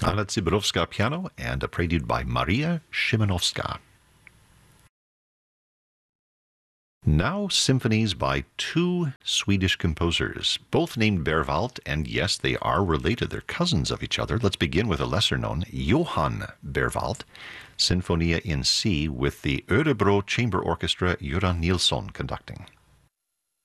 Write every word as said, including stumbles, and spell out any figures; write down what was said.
Anna Zyberowska piano and a prelude by Maria Szymanowska. Now symphonies by two Swedish composers, both named Berwald, and yes, they are related. They're cousins of each other. Let's begin with a lesser-known, Johann Berwald, Sinfonia in C with the Örebro Chamber Orchestra, Göran Nilsson conducting.